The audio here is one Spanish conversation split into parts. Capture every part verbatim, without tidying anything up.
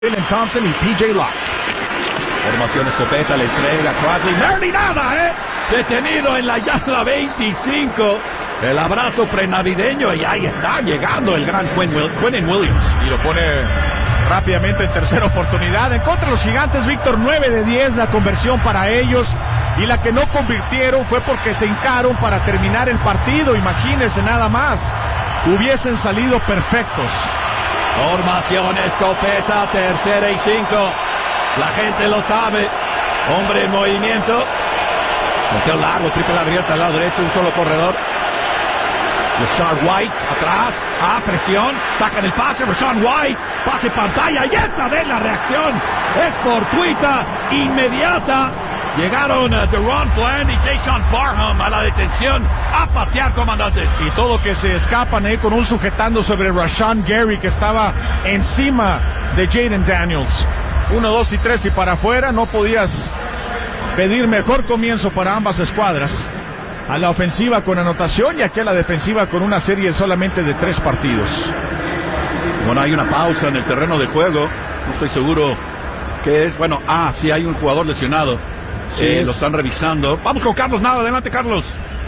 Jalen Thompson y P J Locke. Formación escopeta, le entrega Crosby. Nearly nada, ¿eh? Detenido en la yarda veinticinco. El abrazo prenavideño y ahí está llegando el gran Quinnen Williams. Y lo pone rápidamente en tercera oportunidad. En contra de los Gigantes, Víctor, nueve de diez la conversión para ellos. Y la que no convirtieron fue porque se hincaron para terminar el partido. Imagínense nada más. Hubiesen salido perfectos. Formación escopeta, tercera y cinco. La gente lo sabe. Hombre en movimiento. Bloqueo largo, triple abierta al lado derecho, un solo corredor. Rachaad White atrás, a presión, sacan el pase, Rachaad White, pase pantalla, y esta vez la reacción es fortuita, inmediata. Llegaron uh, DaRon Bland y Jason Parham a la detención a patear, comandantes. Y todo que se escapan ahí con un sujetando sobre Rashawn Gary que estaba encima de Jayden Daniels. Uno, dos y tres y para afuera. No podías pedir mejor comienzo para ambas escuadras. A la ofensiva con anotación y aquí a la defensiva con una serie solamente de tres partidos. Bueno, hay una pausa en el terreno de juego. No estoy seguro qué es. Bueno, ah, sí hay un jugador lesionado. Sí, eh, lo están revisando. Vamos con Carlos Nava. Adelante, Carlos.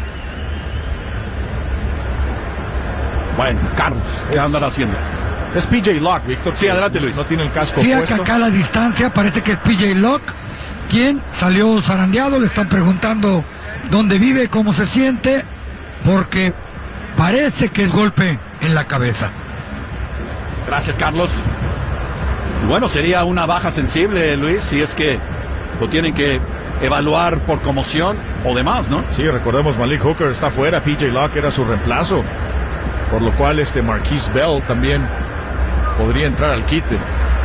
Bueno, Carlos, ¿qué es, andan haciendo? Es P J Locke, Víctor. Sí, adelante, Luis. No tiene el casco sí, puesto. Acá a la distancia parece que es P J Locke quien salió zarandeado. Le están preguntando dónde vive, cómo se siente, porque parece que es golpe en la cabeza. Gracias, Carlos. Bueno, sería una baja sensible, Luis, si es que lo tienen que evaluar por conmoción o demás, ¿no? Sí, recordemos, Malik Hooker está fuera, P J Locke era su reemplazo, por lo cual este Marquise Bell también podría entrar al quite.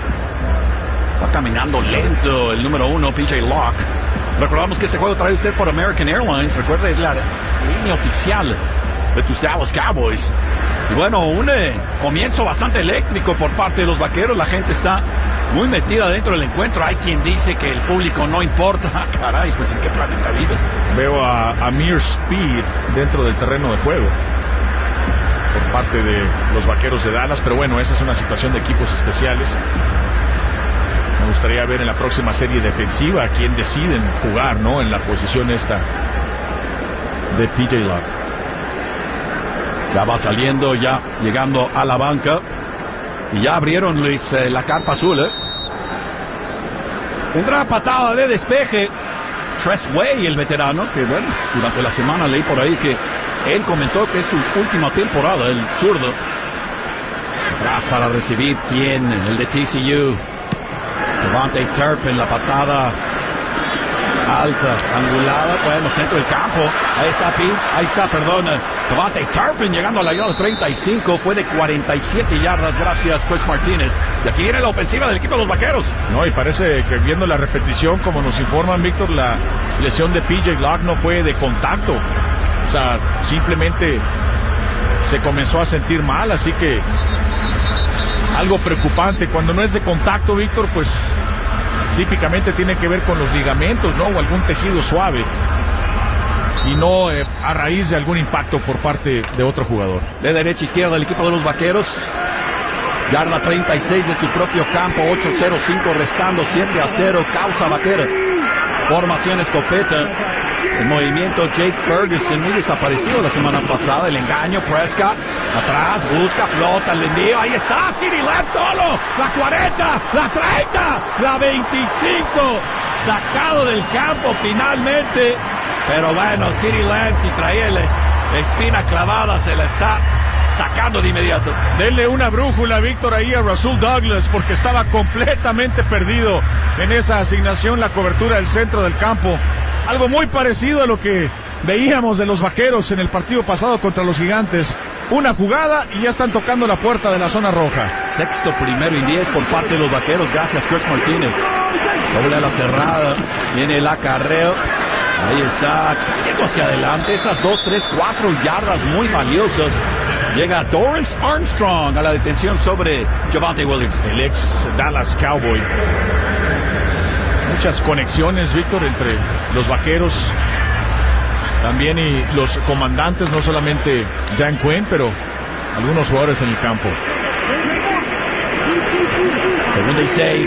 Va caminando lento el número uno, P J Locke. Recordamos que este juego trae usted por American Airlines. Recuerda, es la línea oficial de tus Dallas Cowboys. Y bueno, un eh, comienzo bastante eléctrico por parte de los Vaqueros. La gente está muy metida dentro del encuentro. Hay quien dice que el público no importa. Caray, pues ¿en qué planeta vive? Veo a Amir Speed dentro del terreno de juego por parte de los Vaqueros de Dallas. Pero bueno, esa es una situación de equipos especiales. Me gustaría ver en la próxima serie defensiva a quién deciden jugar, ¿no? En la posición esta de P J Locke. Ya va saliendo, ya llegando a la banca. Y ya abrieron, Luis, eh, la carpa azul, ¿eh? Vendrá patada de despeje. Tress Way, el veterano, que bueno, durante la semana leí por ahí que él comentó que es su última temporada, el zurdo. Atrás para recibir, ¿quién? El de T C U. Devontae Turpin, la patada alta, angulada, bueno, centro del campo. Ahí está Pi, ahí está, perdón. Devontae Turpin llegando a la yarda treinta y cinco, fue de cuarenta y siete yardas, gracias Chris Martínez. Y aquí viene la ofensiva del equipo de los Vaqueros. No, y parece que viendo la repetición, como nos informan, Víctor, la lesión de P J Locke no fue de contacto. O sea, simplemente se comenzó a sentir mal, así que algo preocupante. Cuando no es de contacto, Víctor, pues típicamente tiene que ver con los ligamentos, ¿no? O algún tejido suave. Y no eh, a raíz de algún impacto por parte de otro jugador. De derecha a izquierda el equipo de los Vaqueros. Yarda treinta y seis de su propio campo. ocho cero cinco restando. siete a cero. Causa Vaquera. Formación escopeta. El movimiento Jake Ferguson, muy desaparecido la semana pasada. El engaño, Prescott. Atrás, busca, flota, el envío. Ahí está, CeeDee Lamb solo. La cuarenta, la treinta, la veinticinco. Sacado del campo finalmente. Pero bueno, CeeDee Lamb, si traía la espina clavada, se la está sacando de inmediato. Denle una brújula, Víctor, ahí a Rasul Douglas, porque estaba completamente perdido en esa asignación, la cobertura del centro del campo. Algo muy parecido a lo que veíamos de los Vaqueros en el partido pasado contra los Gigantes. Una jugada y ya están tocando la puerta de la zona roja. Sexto, primero y diez por parte de los Vaqueros. Gracias, Chris Martínez. Doble a la cerrada. Viene el acarreo. Ahí está, cayendo hacia adelante. Esas dos, tres, cuatro yardas muy valiosas. Llega Dorrance Armstrong a la detención sobre Javonte Williams. El ex Dallas Cowboy. Muchas conexiones, Víctor, entre los Vaqueros también y los comandantes, no solamente Dan Quinn, pero algunos jugadores en el campo. Segunda y seis.